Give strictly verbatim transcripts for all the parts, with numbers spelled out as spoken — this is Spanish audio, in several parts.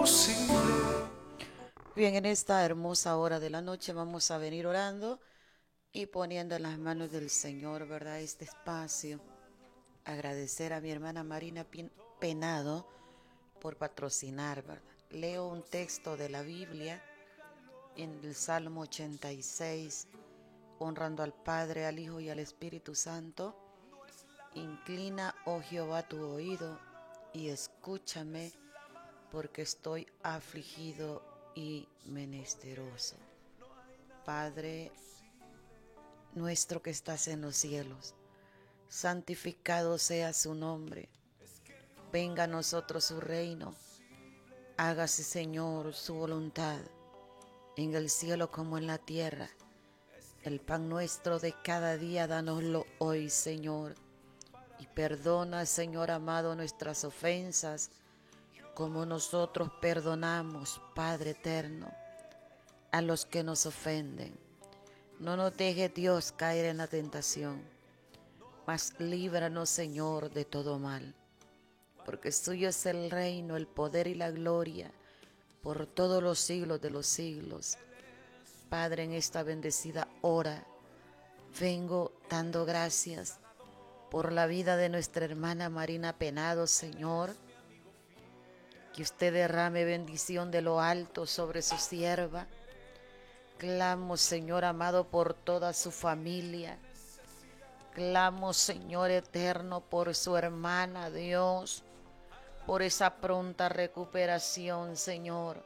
Bien, en esta hermosa hora de la noche vamos a venir orando y poniendo en las manos del Señor, ¿verdad? Este espacio. Agradecer a mi hermana Marina Penado por patrocinar, ¿verdad? Leo un texto de la Biblia en el Salmo ochenta y seis, honrando al Padre, al Hijo y al Espíritu Santo. Inclina, oh Jehová, tu oído y escúchame, porque estoy afligido y menesteroso. Padre nuestro que estás en los cielos, santificado sea su nombre. Venga a nosotros su reino. Hágase, Señor, su voluntad, en el cielo como en la tierra. El pan nuestro de cada día, dánoslo hoy, Señor. Y perdona, Señor amado, nuestras ofensas, como nosotros perdonamos, Padre eterno, a los que nos ofenden. No nos deje, Dios, caer en la tentación, mas líbranos, Señor, de todo mal. Porque suyo es el reino, el poder y la gloria, por todos los siglos de los siglos. Padre, en esta bendecida hora, vengo dando gracias por la vida de nuestra hermana Marina Penado, Señor. Que usted derrame bendición de lo alto sobre su sierva. Clamo, Señor amado, por toda su familia. Clamo, Señor eterno, por su hermana, Dios, por esa pronta recuperación, Señor.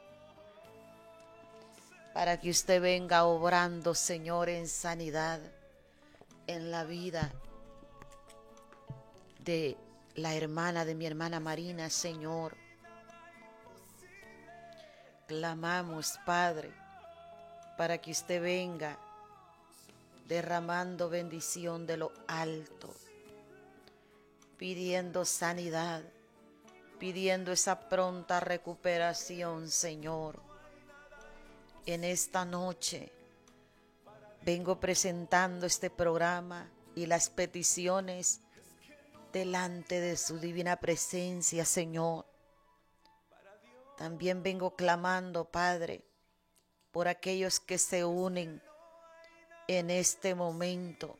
Para que usted venga obrando, Señor, en sanidad, en la vida de la hermana de mi hermana Marina, Señor. Clamamos, Padre, para que usted venga derramando bendición de lo alto, pidiendo sanidad, pidiendo esa pronta recuperación, Señor. En esta noche vengo presentando este programa y las peticiones delante de su divina presencia, Señor. También vengo clamando, Padre, por aquellos que se unen en este momento,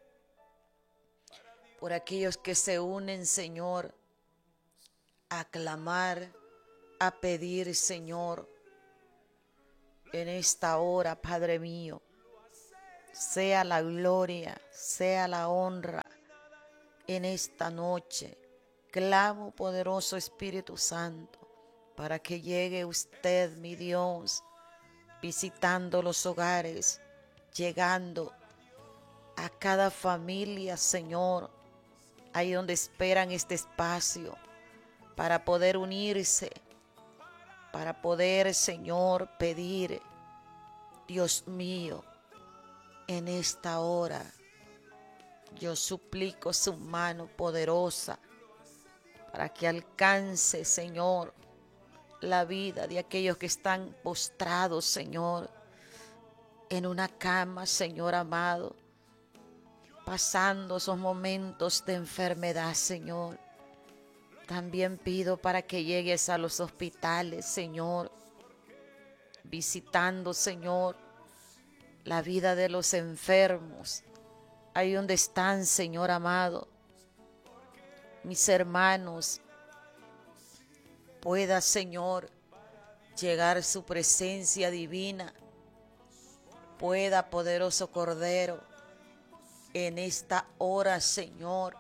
por aquellos que se unen, Señor, a clamar, a pedir, Señor, en esta hora, Padre mío, sea la gloria, sea la honra en esta noche. Clamo, poderoso Espíritu Santo, para que llegue usted, mi Dios, visitando los hogares, llegando a cada familia, Señor, ahí donde esperan este espacio para poder unirse, para poder, Señor, pedir. Dios mío, en esta hora yo suplico su mano poderosa para que alcance, Señor, la vida de aquellos que están postrados, Señor, en una cama, Señor amado, pasando esos momentos de enfermedad, Señor. También pido para que llegues a los hospitales, Señor, visitando, Señor, la vida de los enfermos, ahí donde están, Señor amado, mis hermanos. Pueda, Señor, llegar su presencia divina. Pueda, poderoso Cordero, en esta hora, Señor,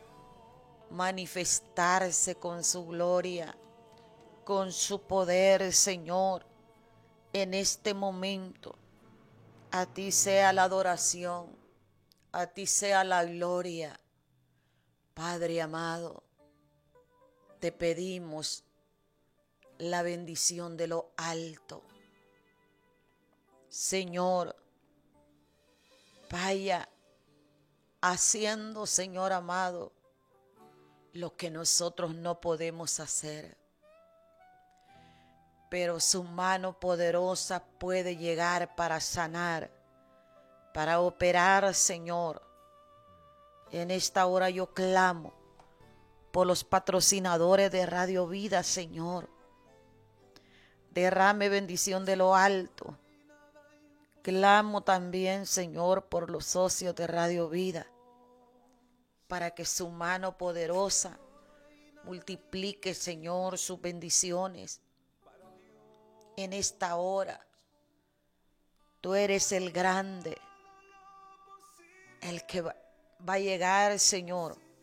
manifestarse con su gloria, con su poder, Señor. En este momento, a ti sea la adoración, a ti sea la gloria. Padre amado, te pedimos la bendición de lo alto. Señor, vaya haciendo, Señor amado, lo que nosotros no podemos hacer. Pero su mano poderosa puede llegar para sanar, para operar, Señor. En esta hora yo clamo por los patrocinadores de Radio Vida, Señor. derrame bendición de lo alto. Clamo también, Señor, por los socios de Radio Vida, para que su mano poderosa multiplique, Señor, sus bendiciones en esta hora. Tú eres el grande, el que va, va a llegar, Señor,